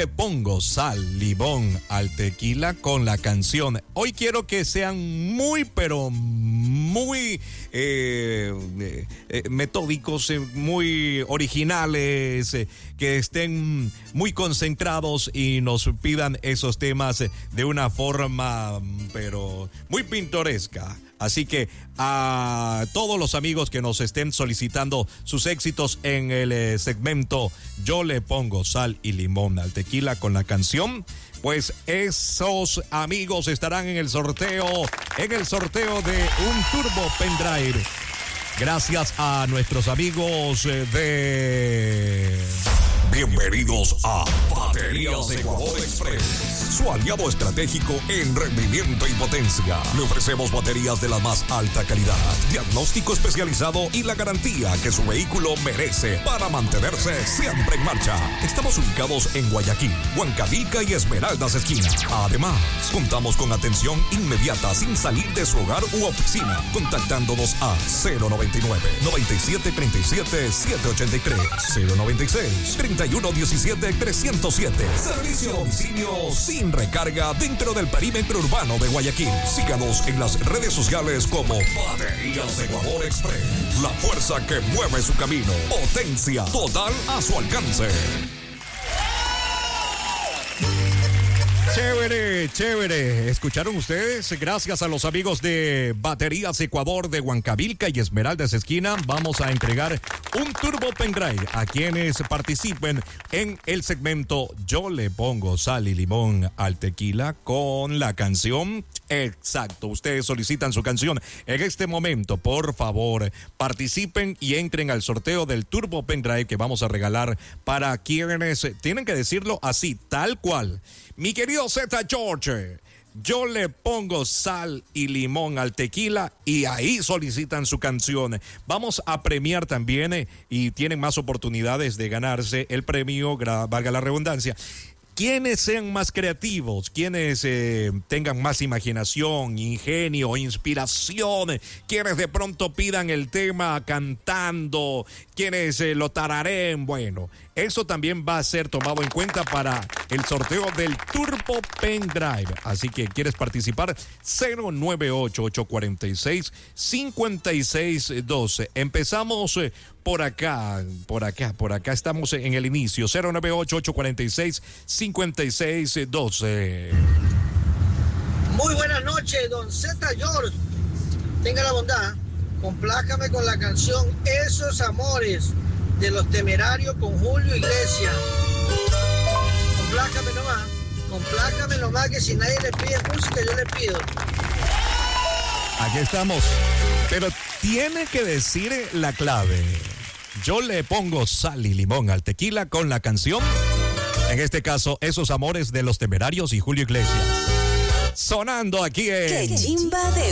le pongo sal, limón al tequila con la canción. Hoy quiero que sean muy, pero muy metódicos, muy originales, que estén muy concentrados y nos pidan esos temas de una forma, pero muy pintoresca. Así que a todos los amigos que nos estén solicitando sus éxitos en el segmento Yo le pongo sal y limón al tequila con la canción, pues esos amigos estarán en el sorteo de un Turbo Pendrive. Gracias a nuestros amigos de... Bienvenidos a Baterías Ecuador Express, su aliado estratégico en rendimiento y potencia. Le ofrecemos baterías de la más alta calidad, diagnóstico especializado y la garantía que su vehículo merece para mantenerse siempre en marcha. Estamos ubicados en Guayaquil, Huancavelica y Esmeraldas Esquina. Además, contamos con atención inmediata sin salir de su hogar u oficina, contactándonos a 099-9737-783, 096-3117-307. Servicio a domicilio sin recarga dentro del perímetro urbano de Guayaquil. Síganos en las redes sociales como Baterías Ecuador Express. La fuerza que mueve su camino. Potencia total a su alcance. Chévere, chévere. ¿Escucharon ustedes? Gracias a los amigos de Baterías Ecuador de Huancavelica y Esmeraldas Esquina, vamos a entregar un Turbo Pendrive a quienes participen en el segmento Yo le pongo sal y limón al tequila con la canción. Exacto, ustedes solicitan su canción en este momento. Por favor, participen y entren al sorteo del Turbo Pendrive que vamos a regalar para quienes tienen que decirlo así, tal cual. Mi querido Z George, yo le pongo sal y limón al tequila, y ahí solicitan su canción. Vamos a premiar también y tienen más oportunidades de ganarse el premio, valga la redundancia. Quienes sean más creativos, quienes tengan más imaginación, ingenio, inspiración, quienes de pronto pidan el tema cantando, quienes lo tararen, bueno, eso también va a ser tomado en cuenta para el sorteo del Turbo Pendrive. Así que quieres participar, 098-846-5612. Empezamos por acá estamos en el inicio, 098-846-5612. Muy buenas noches, don Z George. Tenga la bondad, complácame con la canción Esos Amores de Los Temerarios con Julio Iglesias. Complácame nomás, que si nadie le pide música, yo le pido. Aquí estamos, pero tiene que decir la clave. Yo le pongo sal y limón al tequila con la canción, en este caso, Esos Amores de Los Temerarios y Julio Iglesias. Sonando aquí en... ¡Qué chimba de